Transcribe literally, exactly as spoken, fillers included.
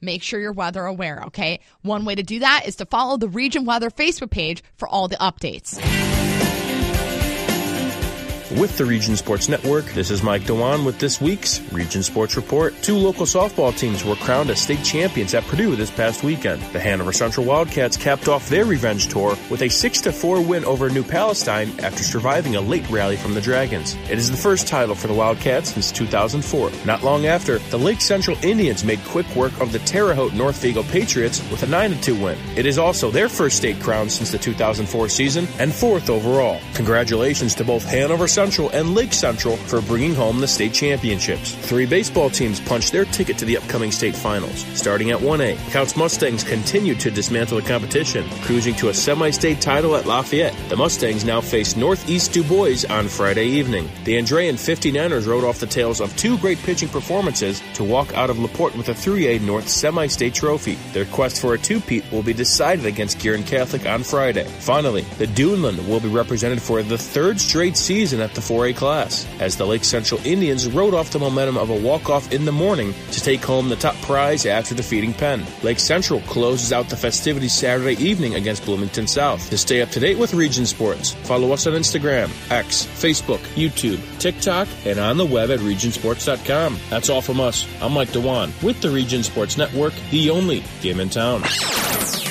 make sure you're weather aware, okay? One way to do that is to follow the Region Weather Facebook page for all the updates. With the Region Sports Network, this is Mike Dewan with this week's Region Sports Report. Two local softball teams were crowned as state champions at Purdue this past weekend. The Hanover Central Wildcats capped off their revenge tour with a six to four win over New Palestine after surviving a late rally from the Dragons. It is the first title for the Wildcats since two thousand four. Not long after, the Lake Central Indians made quick work of the Terre Haute North Vigo Patriots with a nine to two win. It is also their first state crown since the two thousand four season and fourth overall. Congratulations to both Hanover Central and Lake Central for bringing home the state championships. Three baseball teams punched their ticket to the upcoming state finals. Starting at one A, Couts Mustangs continued to dismantle the competition, cruising to a semi-state title at Lafayette. The Mustangs now face Northeast Du Bois on Friday evening. The Andrean fifty-niners rode off the tails of two great pitching performances to walk out of LaPorte with a three A North semi-state trophy. Their quest for a two-peat will be decided against Guerin Catholic on Friday. Finally, the Duneland will be represented for the third straight season at the four A class, as the Lake Central Indians rode off the momentum of a walk-off in the morning to take home the top prize after defeating Penn. Lake Central closes out the festivities Saturday evening against Bloomington South. To stay up to date with Region Sports, follow us on Instagram, X, Facebook, YouTube, TikTok, and on the web at region sports dot com. That's all from us. I'm Mike Dewan with the Region Sports Network, the only game in town.